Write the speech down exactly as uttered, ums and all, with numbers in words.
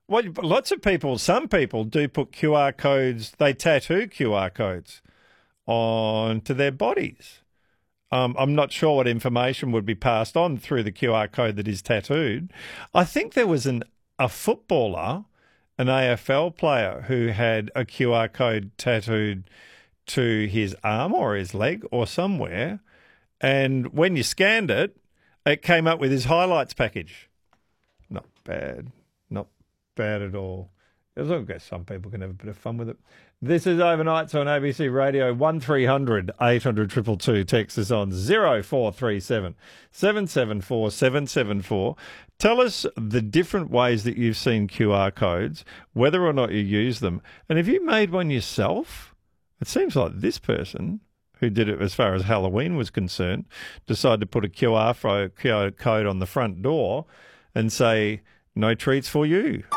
Well, lots of people, some people do put Q R codes, they tattoo Q R codes onto their bodies. Um, I'm not sure what information would be passed on through the Q R code that is tattooed. I think there was an a footballer, an A F L player, who had a Q R code tattooed to his arm or his leg or somewhere, and when you scanned it, it came up with his highlights package. Not bad. Not bad at all. As long as some people can have a bit of fun with it. This is Overnights on A B C Radio. one three hundred eight hundred two two two. Text us on zero four three seven seven seven four seven seven four. Tell us the different ways that you've seen Q R codes, whether or not you use them. And have you made one yourself? It seems like this person, who did it as far as Halloween was concerned, decided to put a Q R code on the front door and say, no treats for you.